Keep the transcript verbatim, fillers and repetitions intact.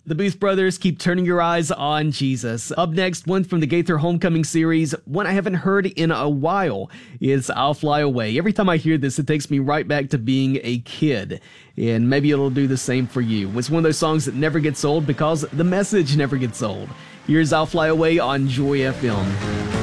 The Booth Brothers, Keep Turning Your Eyes on Jesus. Up next, one from the Gaither Homecoming series, one I haven't heard in a while, is I'll Fly Away. Every time I hear this, it takes me right back to being a kid, and maybe it'll do the same for you. It's one of those songs that never gets old because the message never gets old. Here's I'll Fly Away on Joy F M.